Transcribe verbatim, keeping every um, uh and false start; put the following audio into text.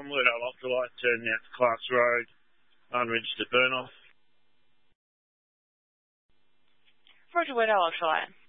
one, Weardale Octolite, turning out to Clark's Road, unregistered burn off. Roger, Weardale Octolite.